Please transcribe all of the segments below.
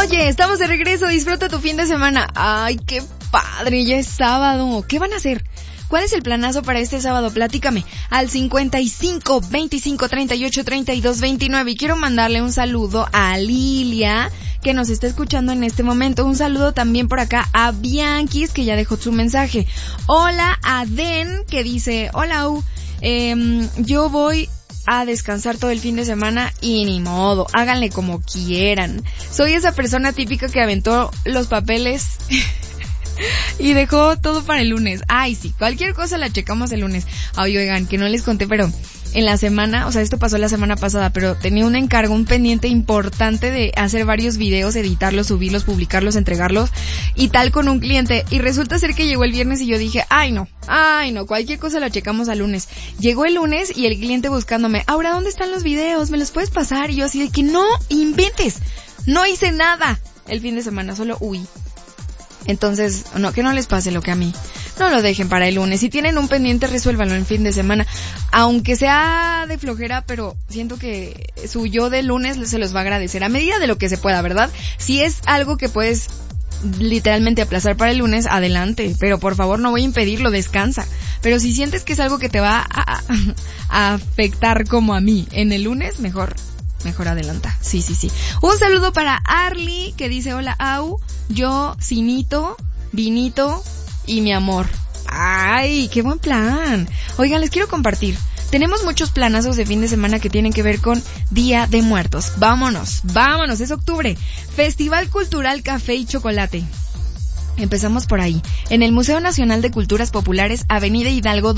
Oye, estamos de regreso, disfruta tu fin de semana. Ay, qué padre, ya es sábado. ¿Qué van a hacer? ¿Cuál es el planazo para este sábado? Platícame al 55 25 38 32 29. Y quiero mandarle un saludo a Lilia, que nos está escuchando en este momento. Un saludo también por acá a Bianquis, que ya dejó su mensaje. Hola a Den, que dice, hola, yo voy a descansar todo el fin de semana y ni modo, háganle como quieran. Soy esa persona típica que aventó los papeles y dejó todo para el lunes. Ay, sí, cualquier cosa la checamos el lunes. Ay, oigan, que no les conté, pero en la semana, o sea, esto pasó la semana pasada, pero tenía un encargo, un pendiente importante de hacer varios videos, editarlos, subirlos, publicarlos, entregarlos y tal con un cliente. Y resulta ser que llegó el viernes y yo dije, ay no, cualquier cosa la checamos al lunes. Llegó el lunes y el cliente buscándome, Aura, ¿dónde están los videos? ¿Me los puedes pasar? Y yo así de que no inventes, no hice nada el fin de semana, solo huí. Entonces, no, que no les pase lo que a mí. No lo dejen para el lunes. Si tienen un pendiente, resuélvanlo el fin de semana. Aunque sea de flojera, pero siento que su yo de lunes se los va a agradecer. A medida de lo que se pueda, ¿verdad? Si es algo que puedes literalmente aplazar para el lunes, adelante. Pero por favor, no voy a impedirlo, descansa. Pero si sientes que es algo que te va a afectar como a mí en el lunes, mejor adelanta. Sí. Un saludo para Arly, que dice, hola, Au, yo, Cinito, Vinito y mi amor. Ay, qué buen plan. Oigan, les quiero compartir. Tenemos muchos planazos de fin de semana que tienen que ver con Día de Muertos. Vámonos, es octubre. Festival Cultural Café y Chocolate. Empezamos por ahí. En el Museo Nacional de Culturas Populares, Avenida Hidalgo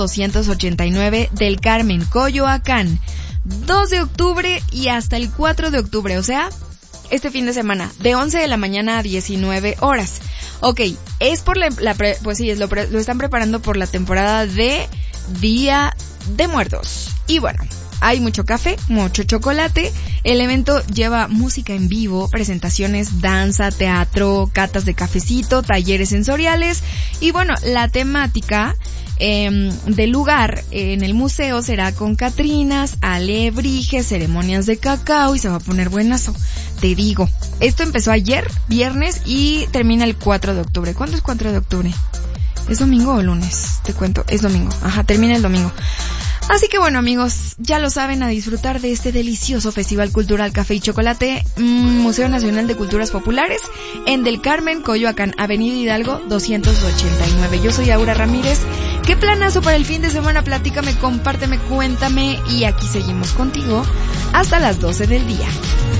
289 del Carmen, Coyoacán. 2 de octubre y hasta el 4 de octubre, o sea, este fin de semana, de 11 de la mañana a 19 horas. Ok, es por pues sí, lo están preparando por la temporada de Día de Muertos. Y bueno, hay mucho café, mucho chocolate. El evento lleva música en vivo, presentaciones, danza, teatro, catas de cafecito, talleres sensoriales. Y bueno, la temática del lugar en el museo será con catrinas, alebrijes, ceremonias de cacao y se va a poner buenazo. Te digo, esto empezó ayer, viernes, y termina el 4 de octubre. ¿Cuándo es 4 de octubre? ¿Es domingo o lunes? Te cuento, es domingo. Ajá, termina el domingo. Así que bueno, amigos, ya lo saben, a disfrutar de este delicioso Festival Cultural Café y Chocolate, Museo Nacional de Culturas Populares, en Del Carmen, Coyoacán, Avenida Hidalgo 289. Yo soy Aura Ramírez. ¿Qué planazo para el fin de semana? Platícame, compárteme, cuéntame, y aquí seguimos contigo hasta las 12 del día.